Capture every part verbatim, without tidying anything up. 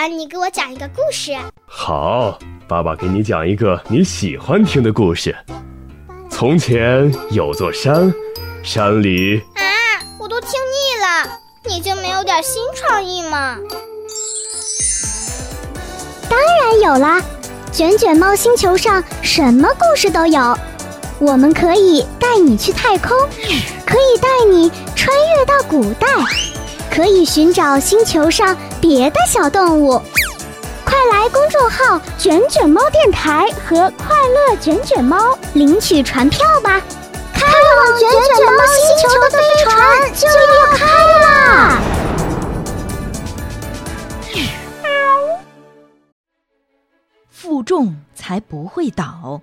爸，你给我讲一个故事。 好，爸爸给你讲一个你喜欢听的故事。从前有座山，山里…… 啊，我都听腻了，你就没有点新创意吗？ 当然有啦，卷卷猫星球上什么故事都有。我们可以带你去太空，可以带你穿越到古代，可以寻找星球上别的小动物。快来公众号卷卷猫电台和快乐卷卷猫领取船票吧，开往卷卷猫星球的飞船就要开啦！ 负重才不会倒。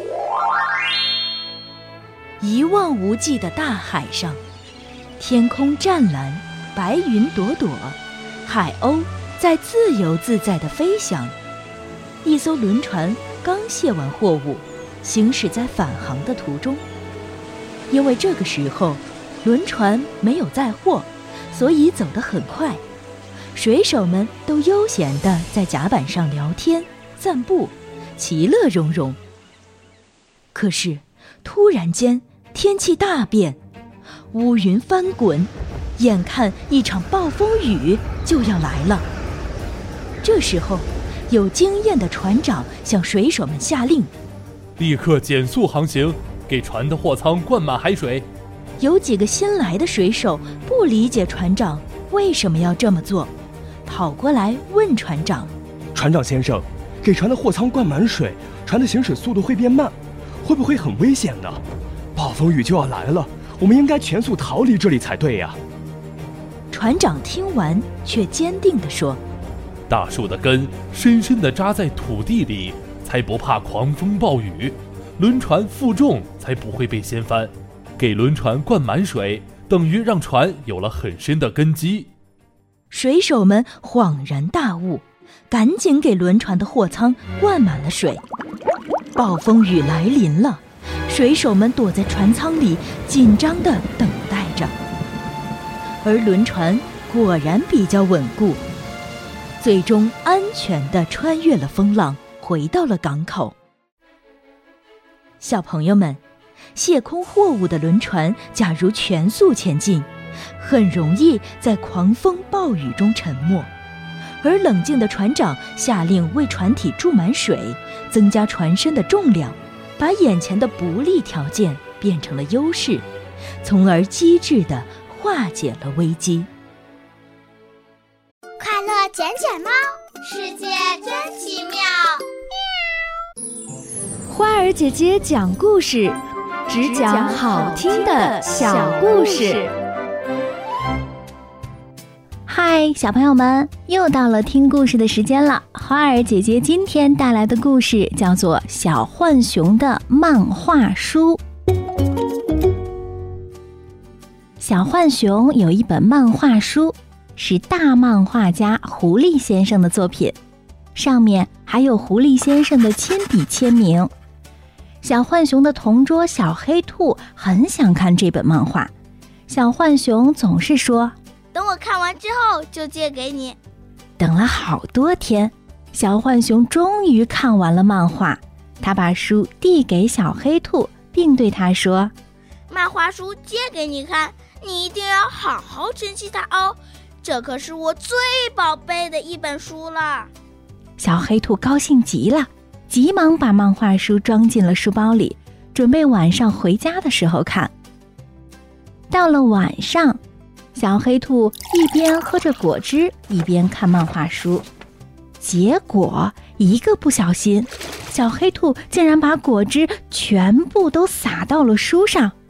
一望无际的大海上，天空湛蓝，白云朵朵，海鸥在自由自在地飞翔。一艘轮船刚卸完货物，行驶在返航的途中。因为这个时候轮船没有载货，所以走得很快。水手们都悠闲地在甲板上聊天散步，其乐融融。可是突然间天气大变，乌云翻滚，眼看一场暴风雨就要来了。这时候有经验的船长向水手们下令， 立刻减速航行，给船的货舱灌满海水。 有几个新来的水手不理解船长为什么要这么做，跑过来问船长， 船长先生，给船的货舱灌满水，船的行驶速度会变慢，会不会很危险呢？暴风雨就要来了，我们应该全速逃离这里才对呀。 船长听完却坚定地说， 大树的根深深地扎在土地里，才不怕狂风暴雨，轮船负重才不会被掀翻。给轮船灌满水，等于让船有了很深的根基。 水手们恍然大悟，赶紧给轮船的货舱灌满了水。暴风雨来临了，水手们躲在船舱里紧张地等待着。而轮船果然比较稳固，最终安全地穿越了风浪，回到了港口。小朋友们，卸空货物的轮船假如全速前进，很容易在狂风暴雨中沉没。而冷静的船长下令为船体注满水，增加船身的重量，把眼前的不利条件变成了优势，从而机智地化解了危机。 快乐卷卷猫，世界真奇妙。 花儿姐姐讲故事，只讲好听的小故事。 嗨，小朋友们，又到了听故事的时间了。花儿姐姐今天带来的故事叫做《小浣熊的漫画书》。小浣熊有一本漫画书，是大漫画家狐狸先生的作品，上面还有狐狸先生的亲笔签名。小浣熊的同桌小黑兔很想看这本漫画，小浣熊总是说， 等我看完之后就借给你。 等了好多天，小浣熊终于看完了漫画，他把书递给小黑兔，并对他说， 漫画书借给你看，你一定要好好珍惜它哦，这可是我最宝贝的一本书了。 小黑兔高兴极了，急忙把漫画书装进了书包里，准备晚上回家的时候看。到了晚上，小黑兔一边喝着果汁，一边看漫画书。结果一个不小心，小黑兔竟然把果汁全部都洒到了书上。